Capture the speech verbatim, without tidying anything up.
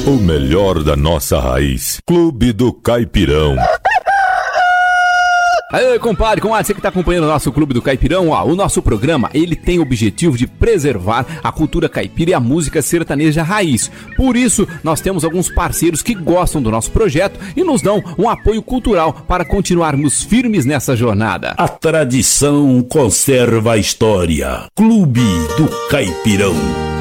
O melhor da nossa raiz. Clube do Caipirão. Aí, compadre, comadre, você que está acompanhando o nosso Clube do Caipirão, ó, o nosso programa, ele tem o objetivo de preservar a cultura caipira e a música sertaneja raiz. Por isso, nós temos alguns parceiros que gostam do nosso projeto e nos dão um apoio cultural para continuarmos firmes nessa jornada. A tradição conserva a história. Clube do Caipirão.